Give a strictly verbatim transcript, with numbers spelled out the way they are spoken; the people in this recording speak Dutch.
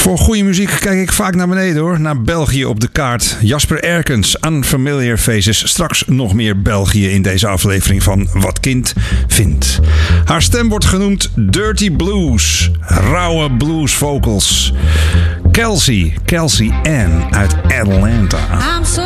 Voor goede muziek kijk ik vaak naar beneden hoor, naar België op de kaart. Jasper Erkens, Unfamiliar Faces. Straks nog meer België in deze aflevering van Wat Kind Vindt. Haar stem wordt genoemd Dirty Blues, rauwe blues vocals. Kelsey, Kelsey Ann uit Atlanta. I'm so